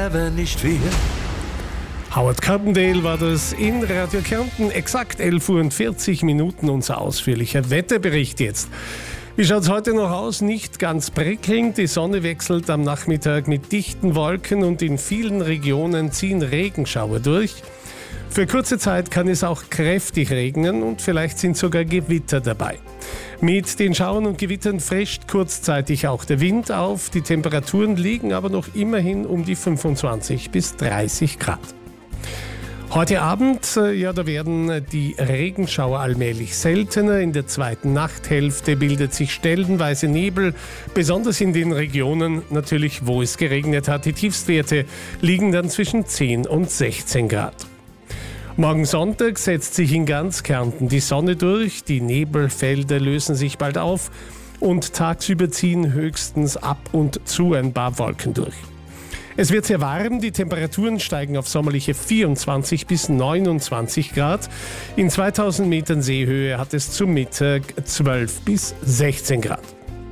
wäre nicht viel. Howard Carpendale war das in Radio Kärnten. Exakt 11:40 Uhr unser ausführlicher Wetterbericht jetzt. Wie schaut es heute noch aus? Nicht ganz prickelnd. Die Sonne wechselt am Nachmittag mit dichten Wolken und in vielen Regionen ziehen Regenschauer durch. Für kurze Zeit kann es auch kräftig regnen und vielleicht sind sogar Gewitter dabei. Mit den Schauern und Gewittern frischt kurzzeitig auch der Wind auf. Die Temperaturen liegen aber noch immerhin um die 25 bis 30 Grad. Heute Abend, da werden die Regenschauer allmählich seltener. In der zweiten Nachthälfte bildet sich stellenweise Nebel, besonders in den Regionen natürlich, wo es geregnet hat. Die Tiefstwerte liegen dann zwischen 10 und 16 Grad. Morgen Sonntag setzt sich in ganz Kärnten die Sonne durch, die Nebelfelder lösen sich bald auf und tagsüber ziehen höchstens ab und zu ein paar Wolken durch. Es wird sehr warm, die Temperaturen steigen auf sommerliche 24 bis 29 Grad. In 2000 Metern Seehöhe hat es zum Mittag 12 bis 16 Grad.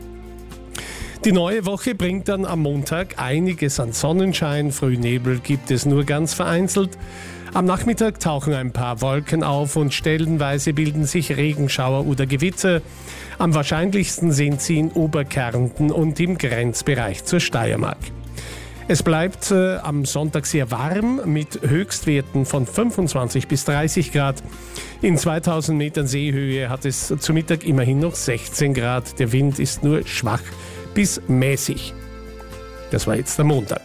Die neue Woche bringt dann am Montag einiges an Sonnenschein, Frühnebel gibt es nur ganz vereinzelt. Am Nachmittag tauchen ein paar Wolken auf und stellenweise bilden sich Regenschauer oder Gewitter. Am wahrscheinlichsten sind sie in Oberkärnten und im Grenzbereich zur Steiermark. Es bleibt am Sonntag sehr warm mit Höchstwerten von 25 bis 30 Grad. In 2000 Metern Seehöhe hat es zu Mittag immerhin noch 16 Grad. Der Wind ist nur schwach bis mäßig. Das war jetzt der Montag.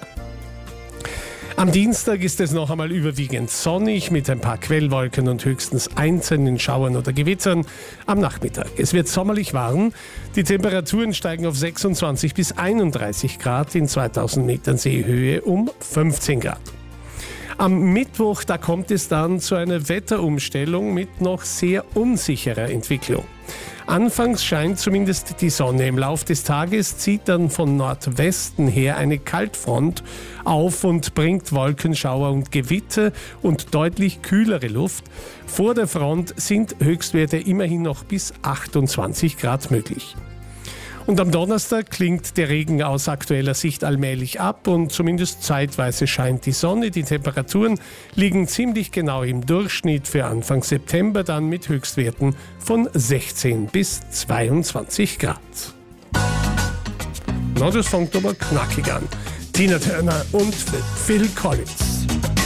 Am Dienstag ist es noch einmal überwiegend sonnig mit ein paar Quellwolken und höchstens einzelnen Schauern oder Gewittern am Nachmittag. Es wird sommerlich warm. Die Temperaturen steigen auf 26 bis 31 Grad, in 2000 Metern Seehöhe um 15 Grad. Am Mittwoch, da kommt es dann zu einer Wetterumstellung mit noch sehr unsicherer Entwicklung. Anfangs scheint zumindest die Sonne. Im Lauf des Tages zieht dann von Nordwesten her eine Kaltfront auf und bringt Wolkenschauer und Gewitter und deutlich kühlere Luft. Vor der Front sind Höchstwerte immerhin noch bis 28 Grad möglich. Und am Donnerstag klingt der Regen aus aktueller Sicht allmählich ab und zumindest zeitweise scheint die Sonne. Die Temperaturen liegen ziemlich genau im Durchschnitt für Anfang September, dann mit Höchstwerten von 16 bis 22 Grad. Na, das fängt aber knackig an. Tina Turner und Phil Collins.